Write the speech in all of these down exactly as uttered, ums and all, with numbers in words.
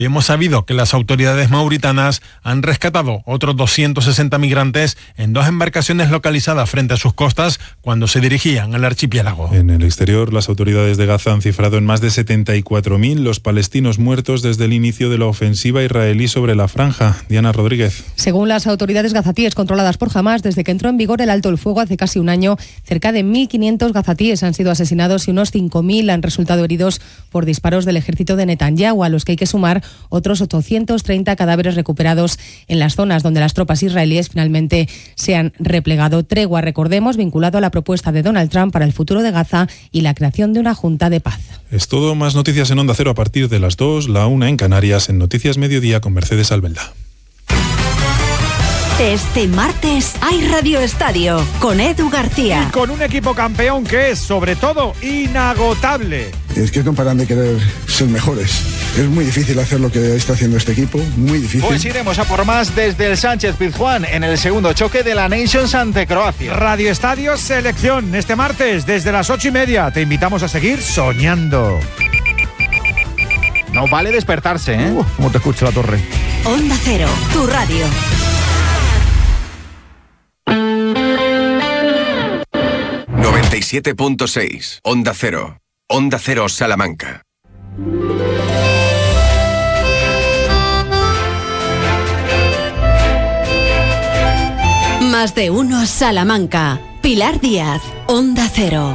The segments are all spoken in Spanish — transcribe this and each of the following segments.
Y hemos sabido que las autoridades mauritanas han rescatado otros doscientos sesenta migrantes en dos embarcaciones localizadas frente a sus costas cuando se dirigían al archipiélago. En el exterior, las autoridades de Gaza han cifrado en más de setenta y cuatro mil los palestinos muertos desde el inicio de la ofensiva israelí sobre la franja. Diana Rodríguez. Según las autoridades gazatíes controladas por Hamás, desde que entró en vigor el alto el fuego hace casi un año, cerca de mil quinientos gazatíes han sido asesinados y unos cinco mil han resultado heridos por disparos del ejército de Netanyahu, a los que hay que sumar otros ochocientos treinta cadáveres recuperados en las zonas donde las tropas israelíes finalmente se han replegado. Tregua, recordemos, vinculado a la propuesta de Donald Trump para el futuro de Gaza y la creación de una junta de paz. Es todo. Más noticias en Onda Cero a partir de las dos, la una en Canarias, en Noticias Mediodía con Mercedes Albelda. Este martes hay Radio Estadio con Edu García. Y con un equipo campeón que es, sobre todo, inagotable. Es que no paran de querer ser mejores. Es muy difícil hacer lo que está haciendo este equipo, muy difícil. Pues iremos a por más desde el Sánchez Pizjuán en el segundo choque de la Nations ante Croacia. Radio Estadio Selección, este martes desde las ocho y media. Te invitamos a seguir soñando. No vale despertarse, ¿eh? Uh, ¿Cómo te escucha la torre? Onda Cero, tu radio. noventa y siete punto seis, Onda Cero. Onda Cero Salamanca. Más de uno Salamanca. Pilar Díaz, Onda Cero.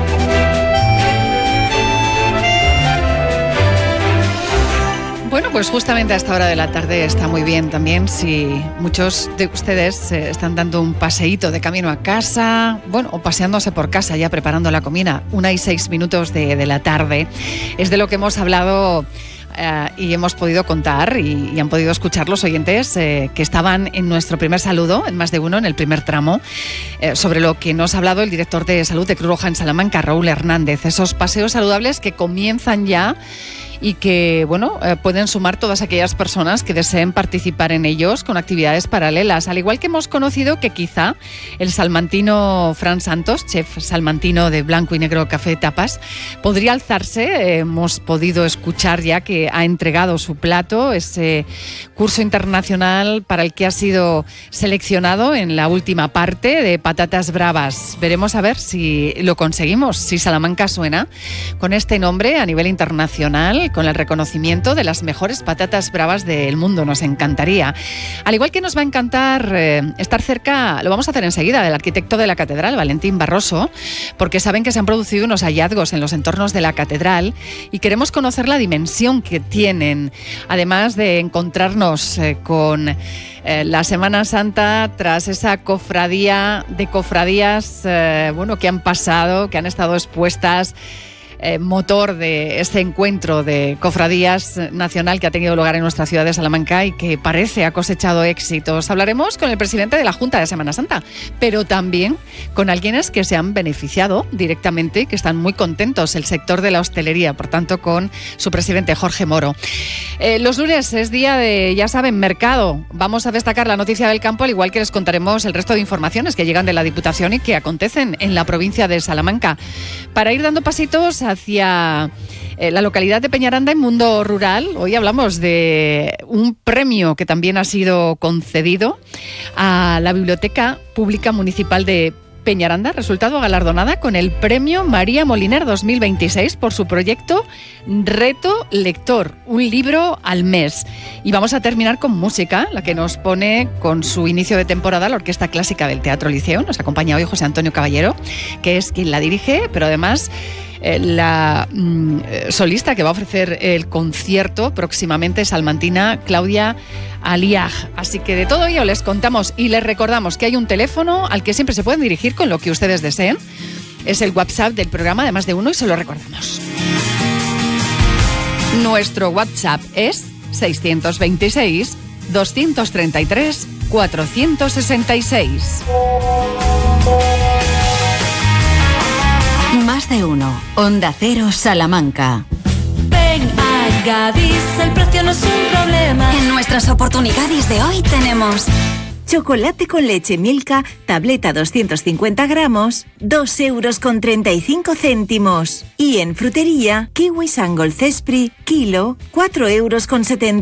Bueno, pues justamente a esta hora de la tarde está muy bien también si muchos de ustedes eh, están dando un paseíto de camino a casa, bueno, o paseándose por casa ya preparando la comida, una y seis minutos de, de la tarde. Es de lo que hemos hablado eh, y hemos podido contar y, y han podido escuchar los oyentes eh, que estaban en nuestro primer saludo, en más de uno, en el primer tramo, eh, sobre lo que nos ha hablado el director de salud de Cruz Roja en Salamanca, Raúl Hernández. Esos paseos saludables que comienzan ya y que, bueno, eh, pueden sumar todas aquellas personas que deseen participar en ellos con actividades paralelas. Al igual que hemos conocido que quizá el salmantino Fran Santos, chef salmantino de Blanco y Negro Café Tapas, podría alzarse. Eh, hemos podido escuchar ya que ha entregado su plato, ese curso internacional para el que ha sido seleccionado en la última parte de Patatas Bravas. Veremos a ver si lo conseguimos, si Salamanca suena con este nombre a nivel internacional, con el reconocimiento de las mejores patatas bravas del mundo. Nos encantaría. Al igual que nos va a encantar eh, estar cerca, lo vamos a hacer enseguida, del arquitecto de la catedral, Valentín Barroso, porque saben que se han producido unos hallazgos en los entornos de la catedral y queremos conocer la dimensión que tienen, además de encontrarnos eh, con eh, la Semana Santa tras esa cofradía de cofradías eh, bueno, que han pasado, que han estado expuestas. Eh, motor de este encuentro de cofradías nacional que ha tenido lugar en nuestra ciudad de Salamanca y que parece ha cosechado éxitos. Hablaremos con el presidente de la Junta de Semana Santa, pero también con alguienes que se han beneficiado directamente y que están muy contentos, el sector de la hostelería, por tanto con su presidente Jorge Moro. Eh, los lunes es día de, ya saben, mercado. Vamos a destacar la noticia del campo, al igual que les contaremos el resto de informaciones que llegan de la Diputación y que acontecen en la provincia de Salamanca. Para ir dando pasitos hacia eh, la localidad de Peñaranda en Mundo Rural, hoy hablamos de un premio que también ha sido concedido a la Biblioteca Pública Municipal de Peñaranda, resultado galardonada con el premio María Moliner dos mil veintiséis por su proyecto Reto Lector, un libro al mes. Y vamos a terminar con música, la que nos pone con su inicio de temporada la Orquesta Clásica del Teatro Liceo. Nos acompaña hoy José Antonio Caballero, que es quien la dirige, pero además eh, la mm, solista que va a ofrecer el concierto próximamente, salmantina Claudia Aliag. Así que de todo ello les contamos y les recordamos que hay un teléfono al que siempre se pueden dirigir con lo que ustedes deseen. Es el WhatsApp del programa de Más de Uno y se lo recordamos. Nuestro WhatsApp es seiscientos veintiséis, doscientos treinta y tres, cuatrocientos sesenta y seis. Más de Uno, Onda Cero Salamanca. Ven a Gadis, el precio no es un problema. En nuestras oportunidades de hoy tenemos chocolate con leche Milka, tableta doscientos cincuenta gramos, dos euros con treinta y cinco céntimos. Y en frutería, kiwi Sangol Cespri, kilo, cuatro euros con setenta.